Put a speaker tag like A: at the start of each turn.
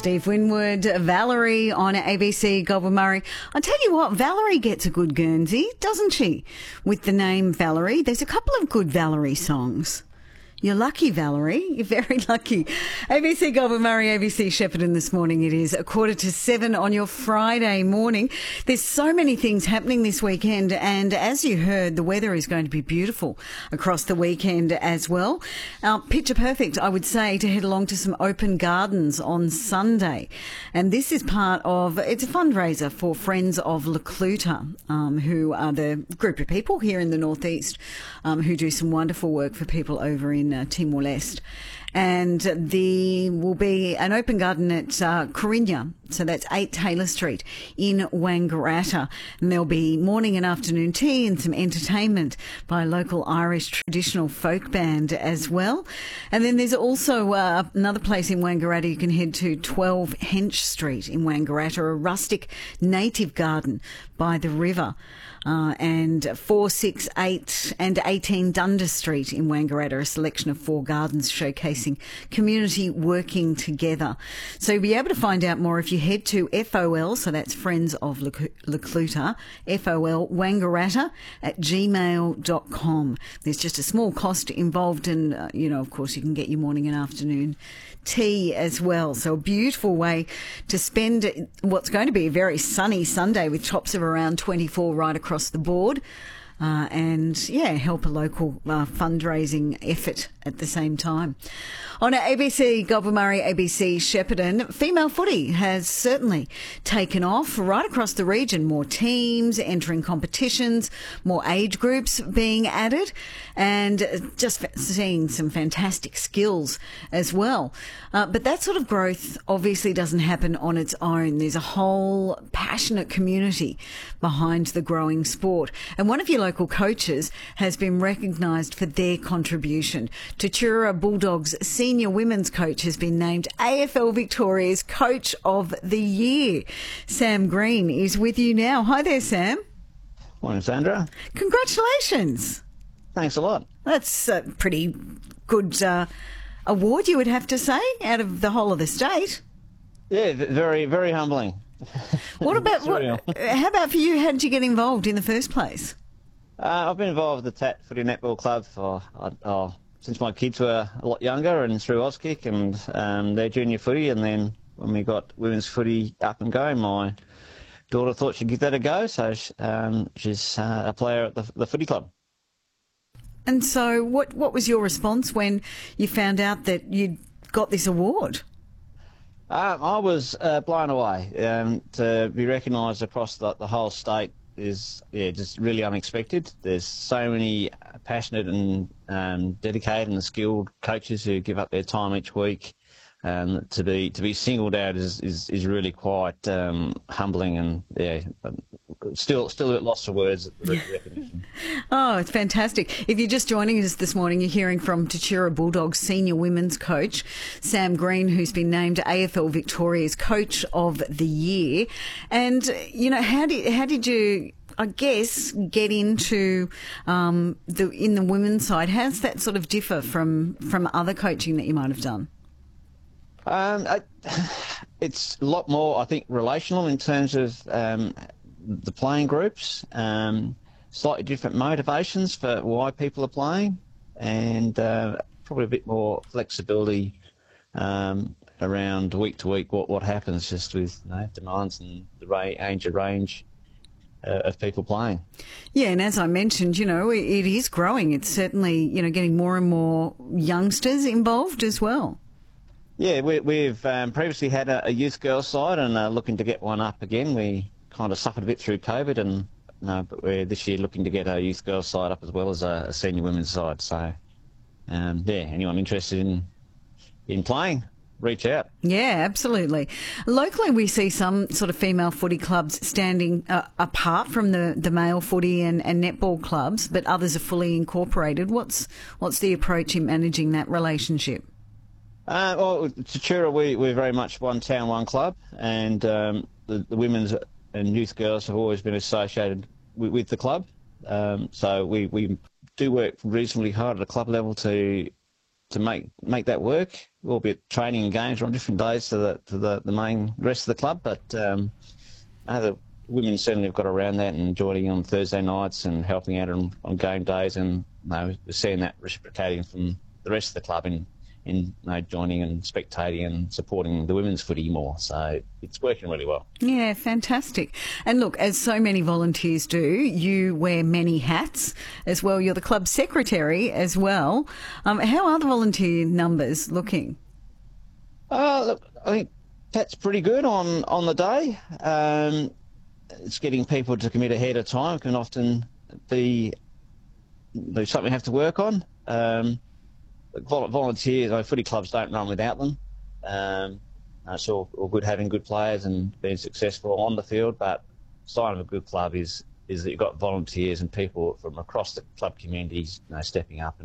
A: Steve Winwood, Valerie on ABC Goulburn Murray. I tell you what, Valerie gets a good Guernsey, doesn't she? With the name Valerie. There's a couple of good Valerie songs. You're lucky, Valerie. You're very lucky. ABC Goulburn Murray, ABC Shepparton this morning. It is 6:45 on your Friday morning. There's so many things happening this weekend, and as you heard, the weather is going to be beautiful across the weekend as well. Picture perfect, I would say, to head along to some open gardens on Sunday. And this is part of, it's a fundraiser for Friends of Lecluta, who are the group of people here in the northeast who do some wonderful work for people over in Timor-Leste. And there will be an open garden at Corinna, so that's 8 Taylor Street in Wangaratta. And there'll be morning and afternoon tea and some entertainment by a local Irish traditional folk band as well. And then there's also another place in Wangaratta you can head to, 12 Hench Street in Wangaratta, a rustic native garden by the river. And 4, 6, 8 and 18 Dundas Street in Wangaratta, a selection of 4 gardens showcasing community working together. So you'll be able to find out more if you head to FOL, so that's Friends of Lecluta, FOL Wangaratta at gmail.com. There's just a small cost involved, and, of course, you can get your morning and afternoon tea as well. So a beautiful way to spend what's going to be a very sunny Sunday with tops of around 24 right across the board. And help a local fundraising effort at the same time. On our ABC Goulburn Murray, ABC Shepparton, female footy has certainly taken off right across the region. More teams entering competitions, more age groups being added, and just seeing some fantastic skills as well. But that sort of growth obviously doesn't happen on its own. There's a whole passionate community behind the growing sport. And one of your local coaches has been recognised for their contribution. Tatura Bulldogs senior women's coach has been named AFL Victoria's Coach of the Year. Sam Green is with you now. Hi there, Sam.
B: Morning, Sandra.
A: Congratulations.
B: Thanks a lot.
A: That's a pretty good award, you would have to say, out of the whole of the state.
B: Yeah, very, very humbling.
A: What about, how about for you? How did you get involved in the first place?
B: I've been involved with the TAT Footy Netball Club for since my kids were a lot younger, and through Auskick and their junior footy, and then when we got women's footy up and going, my daughter thought she'd give that a go, so she's a player at the footy club.
A: And so what was your response when you found out that you'd got this award?
B: I was blown away. To be recognised across the whole state is just really unexpected. There's so many passionate and dedicated and skilled coaches who give up their time each week. To be singled out is really quite humbling, and still a bit lost for words at the recognition.
A: Oh, it's fantastic. If you're just joining us this morning, you're hearing from Tatura Bulldogs senior women's coach, Sam Green, who's been named AFL Victoria's Coach of the Year. And, how did you, I guess, get into in the women's side? How does that sort of differ from other coaching that you might have done?
B: It's a lot more, I think, relational in terms of the playing groups, slightly different motivations for why people are playing, and probably a bit more flexibility around week to week what happens just with demands and the range of people playing.
A: Yeah, and as I mentioned, it is growing. It's certainly, getting more and more youngsters involved as well.
B: Yeah, we've previously had a youth girls side, and looking to get one up again. We kind of suffered a bit through COVID, but we're this year looking to get a youth girls side up as well as a senior women's side. So, anyone interested in playing, reach out.
A: Yeah, absolutely. Locally, we see some sort of female footy clubs standing apart from the male footy and netball clubs, but others are fully incorporated. What's the approach in managing that relationship?
B: Well, Tatura, we're very much one town, one club, and the women's and youth girls have always been associated with the club. So we do work reasonably hard at a club level to make that work. albeit training and games are on different days to the main rest of the club. But the women certainly have got around that and joining on Thursday nights and helping out on game days, and we're seeing that reciprocating from the rest of the club in joining and spectating and supporting the women's footy more. So it's working really well.
A: Yeah, fantastic. And look, as so many volunteers do, you wear many hats as well. You're the club secretary as well. How are the volunteer numbers looking?
B: Look, I think that's pretty good on the day. It's getting people to commit ahead of time can often be something we have to work on. Volunteers, footy clubs don't run without them. It's all good having good players and being successful on the field, but sign of a good club is that you've got volunteers and people from across the club communities stepping up